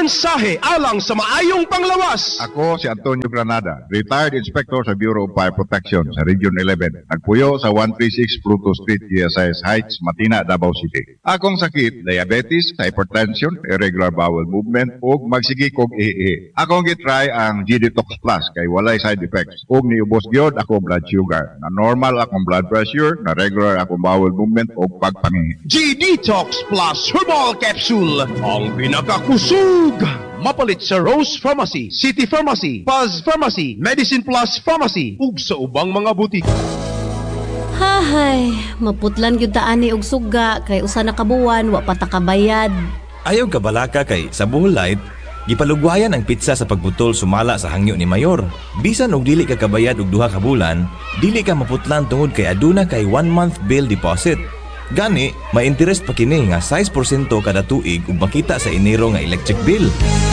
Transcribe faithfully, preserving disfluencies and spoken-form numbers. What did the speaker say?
mensahe alang sa maayong panglawas. Ako si Antonio Granada, retired inspector sa Bureau of Fire Protection sa Region eleven. Nagpuyo sa one thirty-six Pluto Street, G S I S Heights, Matina, Davao City. Akong sakit, diabetes, hypertension, irregular bowel movement, ug magsigi kog ihi. Akong gitry ang G-Detox Plus kay walay side effects. Ug niubos gyud ako blood sugar. Na normal akong blood pressure, na regular akong bowel movement ug pagpangi. G-Detox Plus Herbal Capsule, ang pinakakusog. Mapalit sa Rose Pharmacy, City Pharmacy, Paz Pharmacy, Medicine Plus Pharmacy, ug sa ubang mga butik. Hahay, maputlan gyud ta ani og suga kay usa na kabuwan wa pa ta kabayad. Ayaw kabalaka kay sa Buholight, gipalugwayan ang pizza sa pagbutol sumala sa hangyo ni Mayor. Bisan og dili ka kabayad og duha ka bulan, dili ka maputlan tungod kay aduna kay one month bill deposit. Gani, may interest pa kini nga six percent kada tuig ug makita sa Enero nga electric bill.